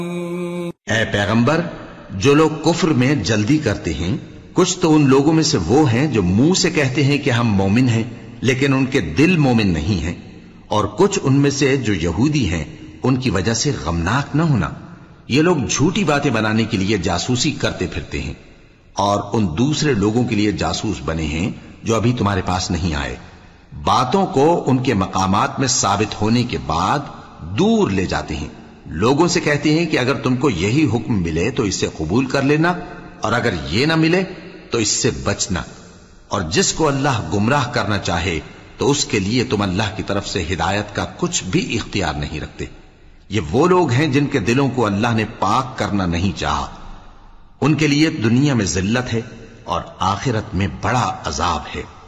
ऐ पैगंबर, जो लोग कुफ्र में जल्दी करते हैं, कुछ तो उन लोगों में से वो हैं जो मुंह से कहते हैं कि हम मोमिन हैं, लेकिन उनके दिल मोमिन नहीं हैं, और कुछ उनमें से जो यहूदी हैं, उनकी वजह से गमनाक न होना। ये लोग झूठी बातें बनाने के लिए जासूसी करते फिरते हैं और उन दूसरे लोगों के लिए जासूस बने हैं जो अभी तुम्हारे पास नहीं आए। बातों को उनके मकामात में साबित होने के बाद दूर ले जाते हैं। लोगों से कहते हैं कि अगर तुमको यही हुक्म मिले तो इसे कबूल कर लेना, और अगर ये ना मिले तो इससे बचना। और जिसको अल्लाह गुमराह करना चाहे तो उसके लिए तुम अल्लाह की तरफ से हिदायत का कुछ भी इख्तियार नहीं रखते। ये वो लोग हैं जिनके दिलों को अल्लाह ने पाक करना नहीं चाहा। उनके लिए दुनिया में जिल्लत है और आखिरत में बड़ा अजाब है।